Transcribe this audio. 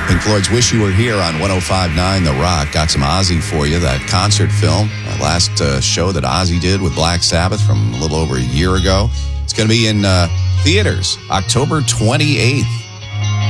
Pink Floyd's Wish You Were Here on 105.9 The Rock. Got some Ozzy for you, that concert film. Last show that Ozzy did with Black Sabbath from a little over a year ago. It's going to be in theaters October 28th.